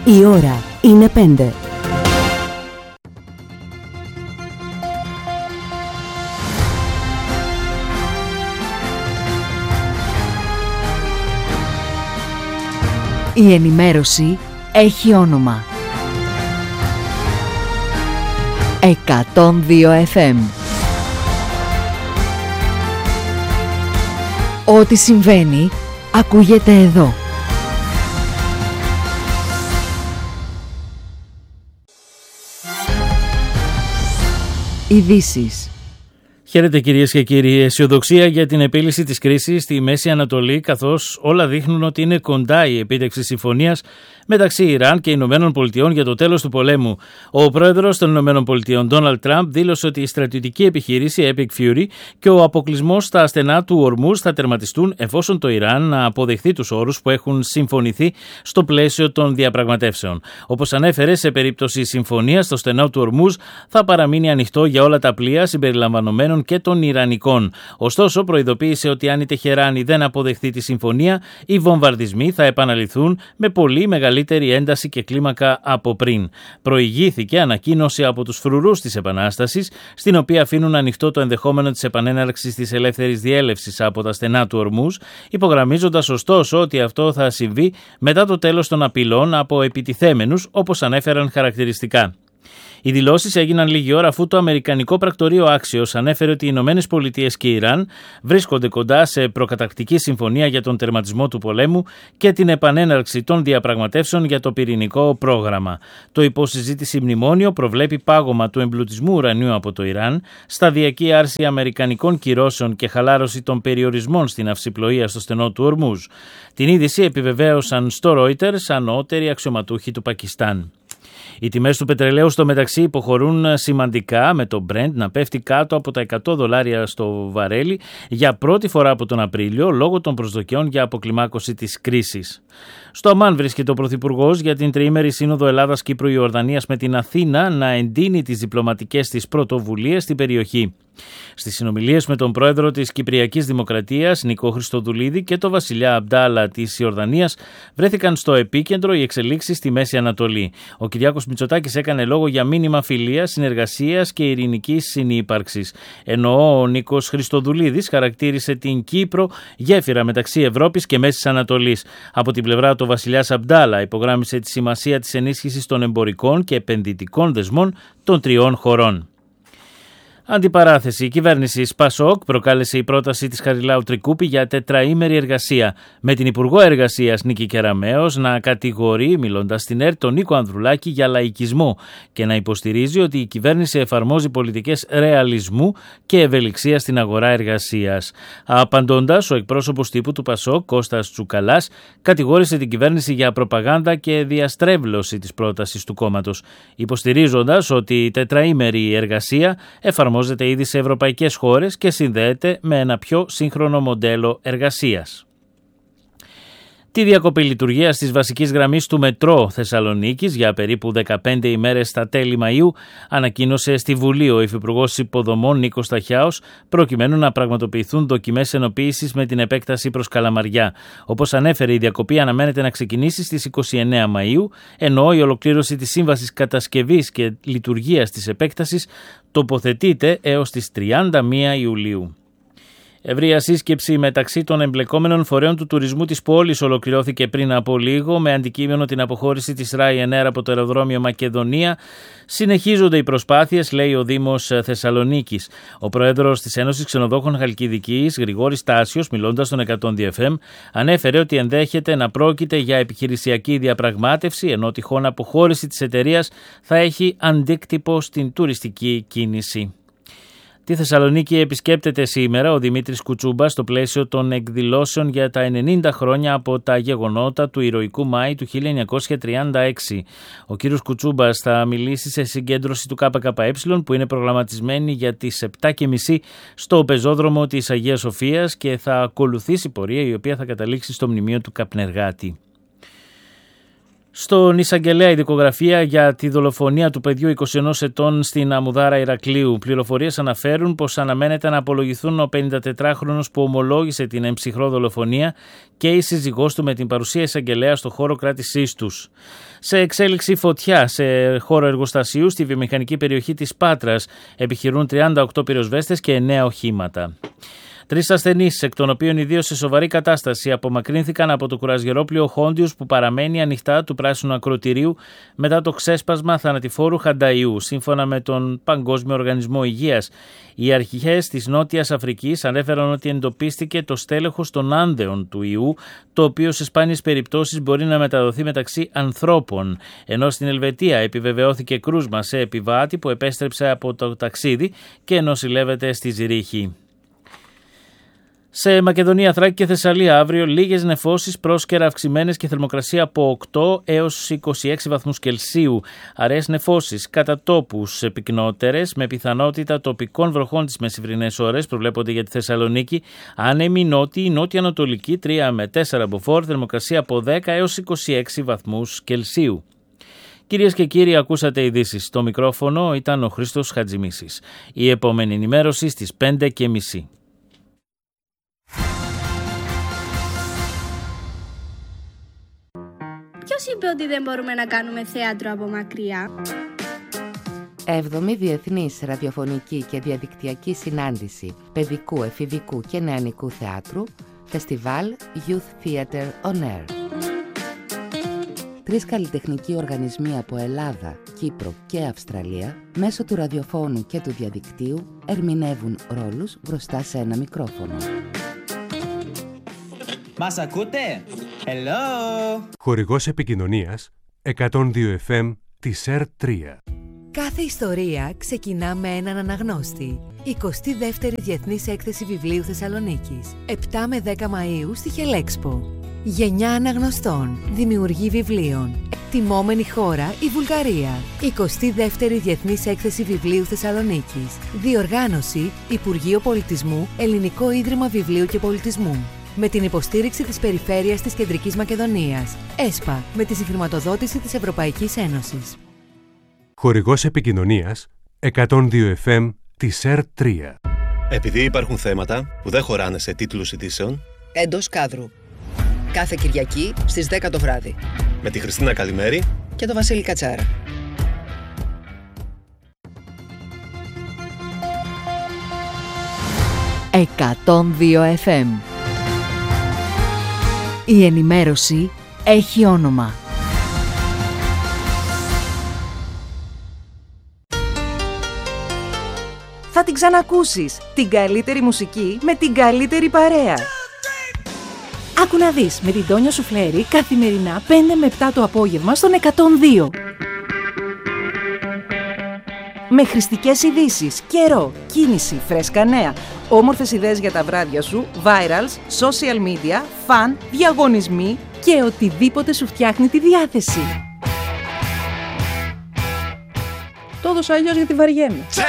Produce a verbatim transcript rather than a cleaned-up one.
Η ώρα είναι πέντε. Η ενημέρωση έχει όνομα. εκατόν δύο εφ εμ. Ό,τι συμβαίνει ακούγεται εδώ. Ειδήσεις. Χαίρετε κυρίες και κύριοι. Αισιοδοξία για την επίλυση της κρίσης στη Μέση Ανατολή, καθώς όλα δείχνουν ότι είναι κοντά η επίτευξη συμφωνίας μεταξύ Ιράν και Ηνωμένων Πολιτειών για το τέλος του πολέμου. Ο πρόεδρος των Ηνωμένων Πολιτειών, Ντόναλντ Τραμπ, δήλωσε ότι η στρατιωτική επιχείρηση Epic Fury και ο αποκλεισμός στα στενά του Ορμούζ θα τερματιστούν εφόσον το Ιράν να αποδεχθεί τους όρους που έχουν συμφωνηθεί στο πλαίσιο των διαπραγματεύσεων. Όπως ανέφερε, σε περίπτωση συμφωνίας, το στενό του Ορμούζ θα παραμείνει ανοιχτό για όλα τα πλοία συμπεριλαμβανομένων και των Ιρανικών. Ωστόσο, προειδοποίησε ότι αν η Τεχεράνη δεν αποδεχθεί τη συμφωνία, οι βομβαρδισμοί θα επαναληφθούν με πολύ μεγαλύτερη ένταση και κλίμακα από πριν. Προηγήθηκε ανακοίνωση από τους φρουρούς της Επανάστασης, στην οποία αφήνουν ανοιχτό το ενδεχόμενο της επανέναρξης της ελεύθερης διέλευσης από τα στενά του Ορμούζ, υπογραμμίζοντας ωστόσο ότι αυτό θα συμβεί μετά το τέλος των απειλών από επιτιθέμενους, όπως ανέφεραν χαρακτηριστικά. Οι δηλώσεις έγιναν λίγη ώρα αφού το Αμερικανικό Πρακτορείο Άξιος ανέφερε ότι οι Ηνωμένες Πολιτείες και η Ιράν βρίσκονται κοντά σε προκαταρκτική συμφωνία για τον τερματισμό του πολέμου και την επανέναρξη των διαπραγματεύσεων για το πυρηνικό πρόγραμμα. Το υποσυζήτηση μνημόνιο προβλέπει πάγωμα του εμπλουτισμού ουρανίου από το Ιράν, σταδιακή άρση αμερικανικών κυρώσεων και χαλάρωση των περιορισμών στην αυσιπλοεία στο στενό του Ορμούζ. Την είδηση επιβεβαίωσαν στο Reuters ανώτεροι αξιωματούχοι του Πακιστάν. Οι τιμές του πετρελαίου στο μεταξύ υποχωρούν σημαντικά, με το Brent να πέφτει κάτω από τα εκατό δολάρια στο βαρέλι για πρώτη φορά από τον Απρίλιο λόγω των προσδοκιών για αποκλιμάκωση της κρίσης. Στο Αμάν βρίσκεται ο Πρωθυπουργός για την τριήμερη σύνοδο Ελλάδας, Κύπρου, Ιορδανίας με την Αθήνα να εντείνει τις διπλωματικές της πρωτοβουλίες στην περιοχή. Στις συνομιλίες με τον πρόεδρο της Κυπριακής Δημοκρατίας, Νικό Χριστοδουλίδη, και τον βασιλιά Αμπτάλα της Ιορδανίας βρέθηκαν στο επίκεντρο οι εξελίξεις στη Μέση Ανατολή. Ο Κυριάκος Μητσοτάκης έκανε λόγο για μήνυμα φιλίας, συνεργασίας και ειρηνικής συνύπαρξης. Ενώ ο Νίκος Χριστοδουλίδης χαρακτήρισε την Κύπρο γέφυρα μεταξύ Ευρώπης και Μέσης Ανατολής. Από την πλευρά του βασιλιάς Αμπτάλα υπογράμμισε τη σημασία της ενίσχυσης των εμπορικών και επενδυτικών δεσμών των τριών χωρών. Αντιπαράθεση. Η κυβέρνηση ΠΑΣΟΚ προκάλεσε η πρόταση της Χαριλάου Τρικούπη για τετραήμερη εργασία, με την Υπουργό Εργασίας Νίκη Κεραμέως να κατηγορεί, μιλώντας στην ΕΡΤ, τον Νίκο Ανδρουλάκη για λαϊκισμό και να υποστηρίζει ότι η κυβέρνηση εφαρμόζει πολιτικές ρεαλισμού και ευελιξία στην αγορά εργασίας. Απαντώντας, ο εκπρόσωπος τύπου του ΠΑΣΟΚ, Κώστας Τσουκαλάς, κατηγόρησε την κυβέρνηση για προπαγάνδα και διαστρέβλωση της πρότασης του κόμματος, υποστηρίζοντας ότι η τετραήμερη εργασία εφαρμόζεται εφαρμόζεται ήδη σε ευρωπαϊκές χώρες και συνδέεται με ένα πιο σύγχρονο μοντέλο εργασίας. Τη διακοπή λειτουργίας της βασικής γραμμής του Μετρό Θεσσαλονίκης για περίπου δεκαπέντε ημέρες στα τέλη Μαΐου ανακοίνωσε στη Βουλή ο Υφυπουργός Υποδομών Νίκος Ταχιάος, προκειμένου να πραγματοποιηθούν δοκιμές ενοποίησης με την επέκταση προς Καλαμαριά. Όπως ανέφερε, η διακοπή αναμένεται να ξεκινήσει στις είκοσι εννέα Μαΐου, ενώ η ολοκλήρωση της σύμβασης κατασκευής και λειτουργίας της επέκτασης τοποθετείται έως τις τριάντα μία Ιουλίου. Ευρεία σύσκεψη μεταξύ των εμπλεκόμενων φορέων του τουρισμού της πόλης ολοκληρώθηκε πριν από λίγο, με αντικείμενο την αποχώρηση της Ryanair από το αεροδρόμιο Μακεδονία. Συνεχίζονται οι προσπάθειες, λέει ο Δήμος Θεσσαλονίκης. Ο πρόεδρος της Ένωσης Ξενοδόχων Χαλκιδικής, Γρηγόρης Τάσιος, μιλώντας στον εκατόν δύο εφ εμ, ανέφερε ότι ενδέχεται να πρόκειται για επιχειρησιακή διαπραγμάτευση, ενώ τυχόν αποχώρηση της εταιρείας θα έχει αντίκτυπο στην τουριστική κίνηση. Τη Θεσσαλονίκη επισκέπτεται σήμερα ο Δημήτρης Κουτσούμπας στο πλαίσιο των εκδηλώσεων για τα ενενήντα χρόνια από τα γεγονότα του ηρωικού Μάη του χίλια εννιακόσια τριάντα έξι. Ο κύριος Κουτσούμπας θα μιλήσει σε συγκέντρωση του ΚΚΕ που είναι προγραμματισμένη για τις επτά και μισή στο πεζόδρομο της Αγίας Σοφίας και θα ακολουθήσει πορεία η οποία θα καταλήξει στο μνημείο του Καπνεργάτη. Στον εισαγγελέα η δικογραφία για τη δολοφονία του παιδιού είκοσι ενός ετών στην Αμμουδάρα Ηρακλείου. Πληροφορίες αναφέρουν πως αναμένεται να απολογηθούν ο πενηντατετράχρονος που ομολόγησε την εμψυχρό δολοφονία και η σύζυγός του με την παρουσία εισαγγελέα στο χώρο κράτησής τους. Σε εξέλιξη φωτιά σε χώρο εργοστασίου στη βιομηχανική περιοχή της Πάτρας επιχειρούν τριάντα οκτώ πυροσβέστες και εννέα οχήματα. Τρεις ασθενείς, εκ των οποίων οι δύο σε σοβαρή κατάσταση, απομακρύνθηκαν από το κουρασγερόπλοιο Χόντιους που παραμένει ανοιχτά του πράσινου ακροτηρίου μετά το ξέσπασμα θανατηφόρου χανταϊού, σύμφωνα με τον Παγκόσμιο Οργανισμό Υγείας. Οι αρχές της Νότιας Αφρικής ανέφεραν ότι εντοπίστηκε το στέλεχος των άνδεων του ιού, το οποίο σε σπάνιες περιπτώσεις μπορεί να μεταδοθεί μεταξύ ανθρώπων, ενώ στην Ελβετία επιβεβαιώθηκε κρούσμα σε επιβάτη που επέστρεψε από το ταξίδι και νοσηλεύεται στη Ζηρίχη. Σε Μακεδονία, Θράκη και Θεσσαλία αύριο λίγες νεφώσεις, πρόσκαιρα αυξημένες και θερμοκρασία από οκτώ έως είκοσι έξι βαθμούς Κελσίου. Αραιές νεφώσεις κατά τόπους πυκνότερες με πιθανότητα τοπικών βροχών τις μεσημβρινές ώρες προβλέπονται για τη Θεσσαλονίκη. Άνεμη νότιη, νότια-ανατολική τρία με τέσσερα μποφόρ, θερμοκρασία από δέκα έως είκοσι έξι βαθμούς Κελσίου. Κυρίες και κύριοι, ακούσατε ειδήσεις. Στο μικρόφωνο ήταν ο Χρήστος Χατζημίσης. Η επόμενη ενημέρωση στις πέντε και μισή. Ποιος είπε ότι δεν μπορούμε να κάνουμε θέατρο από μακριά? έβδομη Διεθνής Ραδιοφωνική και Διαδικτυακή Συνάντηση Παιδικού, Εφηβικού και Νεανικού Θεάτρου, Φεστιβάλ Youth Theater On Air. Τρεις καλλιτεχνικοί οργανισμοί από Ελλάδα, Κύπρο και Αυστραλία, μέσω του ραδιοφώνου και του διαδικτύου, ερμηνεύουν ρόλους μπροστά σε ένα μικρόφωνο. Μας ακούτε? Hello! Χορηγός επικοινωνίας εκατόν δύο εφ εμ της ΕΡ τρία. Κάθε ιστορία ξεκινά με έναν αναγνώστη. εικοστή δεύτερη Διεθνής Έκθεση Βιβλίου Θεσσαλονίκης. επτά με δέκα Μαΐου στη Χελέξπο. Γενιά αναγνωστών, δημιουργή βιβλίων. Τιμόμενη χώρα η Βουλγαρία. εικοστή δεύτερη Διεθνής Έκθεση Βιβλίου Θεσσαλονίκης. Διοργάνωση Υπουργείο Πολιτισμού, Ελληνικό Ίδρυμα Βιβλίου και Πολιτισμού. Με την υποστήριξη της Περιφέρειας της Κεντρικής Μακεδονίας. ΕΣΠΑ, με τη συγχρηματοδότηση της Ευρωπαϊκής Ένωσης. Χορηγός επικοινωνίας εκατόν δύο εφ εμ της ΕΡ τρία. Επειδή υπάρχουν θέματα που δεν χωράνε σε τίτλους ειδήσεων, εντός κάδρου. Κάθε Κυριακή στις δέκα το βράδυ. Με τη Χριστίνα Καλημέρη και τον Βασίλη Κατσάρα. εκατόν δύο εφ εμ. Η ενημέρωση έχει όνομα. Θα την ξανακούσεις. Την καλύτερη μουσική με την καλύτερη παρέα. Άκου να δεις με την Τόνια Σουφλέρη καθημερινά πέντε με επτά το απόγευμα στον εκατόν δύο. Με χρηστικές ειδήσεις, καιρό, κίνηση, φρέσκα νέα, όμορφες ιδέες για τα βράδια σου, virals, social media, φαν, διαγωνισμοί και οτιδήποτε σου φτιάχνει τη διάθεση. Το έδωσα αλλιώς γιατί βαριέμαι.